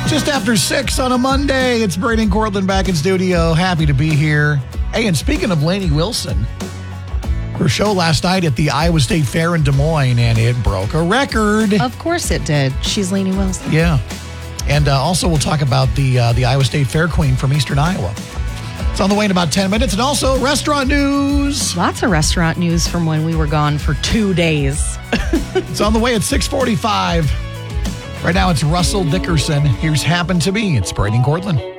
Just after 6 on a Monday, it's Brady and Cortland back in studio. Happy to be here. Hey, and speaking of Lainey Wilson, her show last night at the Iowa State Fair in Des Moines, and it broke a record. Of course it did. She's Lainey Wilson. Yeah. And also we'll talk about the Iowa State Fair Queen from Eastern Iowa. It's on the way in about 10 minutes. And also restaurant news. Lots of restaurant news from when we were gone for 2 days. It's on the way at 6:45. Right now it's Russell Dickerson. Here's Happen to Me. It's Brady and Cortland.